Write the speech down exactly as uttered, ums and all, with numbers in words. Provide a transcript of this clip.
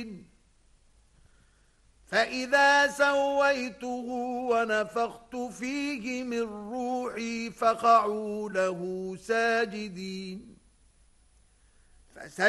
فإذا سويته ونفخت فيه من روحي فقعوا له ساجدين.